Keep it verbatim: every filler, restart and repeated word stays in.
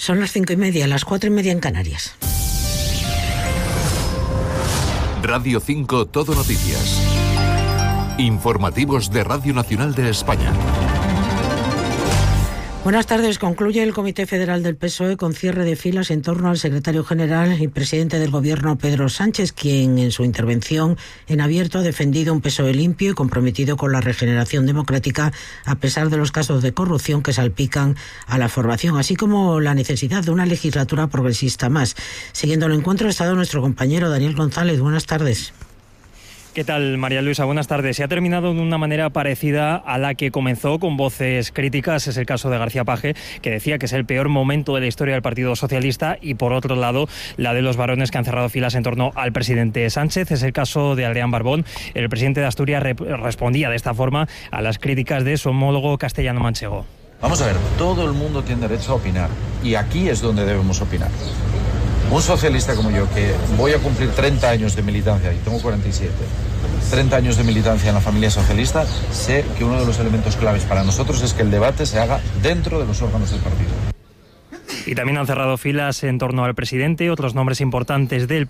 Son las cinco y media, las cuatro y media en Canarias. Radio cinco Todo Noticias. Informativos de Radio Nacional de España. Buenas tardes. Concluye el Comité Federal del P S O E con cierre de filas en torno al secretario general y presidente del Gobierno, Pedro Sánchez, quien en su intervención en abierto ha defendido un P S O E limpio y comprometido con la regeneración democrática a pesar de los casos de corrupción que salpican a la formación, así como la necesidad de una legislatura progresista más. Siguiendo el encuentro ha estado nuestro compañero Daniel González. Buenas tardes. ¿Qué tal, María Luisa? Buenas tardes. Se ha terminado de una manera parecida a la que comenzó, con voces críticas. Es el caso de García Paje, que decía que es el peor momento de la historia del Partido Socialista, y por otro lado, la de los varones que han cerrado filas en torno al presidente Sánchez. Es el caso de Adrián Barbón. El presidente de Asturias rep- respondía de esta forma a las críticas de su homólogo castellano-manchego. Vamos a ver, todo el mundo tiene derecho a opinar, y aquí es donde debemos opinar. Un socialista como yo, que voy a cumplir treinta años de militancia, y tengo cuarenta y siete, treinta años de militancia en la familia socialista, sé que uno de los elementos claves para nosotros es que el debate se haga dentro de los órganos del partido. Y también han cerrado filas en torno al presidente otros nombres importantes del